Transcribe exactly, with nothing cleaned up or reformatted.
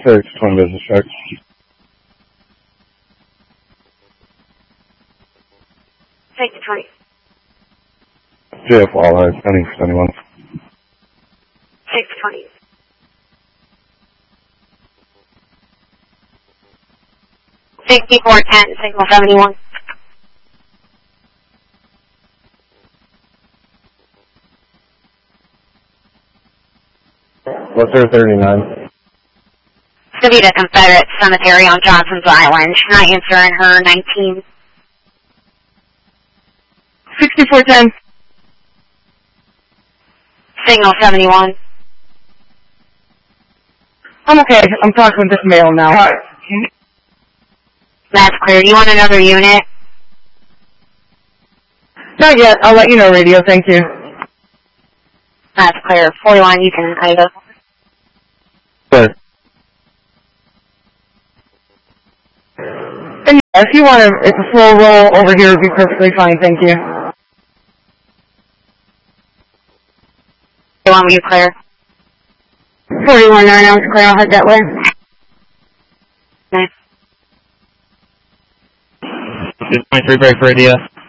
six, twin business check. Take the twenty. J F Walleye, pending for seventy-one. Take the twenty. sixty-four ten, signal seventy-one. What's her thirty-nine? Savita Confederate Cemetery on Johnson's Island. Not answering her nineteen. sixty-four ten. Signal seventy-one. I'm okay. I'm talking with this male now. Hi. That's clear. Do you want another unit? Not yet. I'll let you know, radio. Thank you. That's clear. forty-one, you can either. Sir. And yeah, if you want to, it's a slow roll over here, it'll be perfectly fine. Thank you. forty-one, will you clear? forty-one nine, I was clear. I'll head that way. Nice. twenty-three break for A D S.